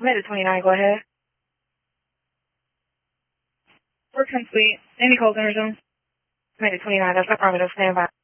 Made it 29, go ahead. 410 Suite, Amy Cole's in her zone. Made it 29, that's affirmative, stand by.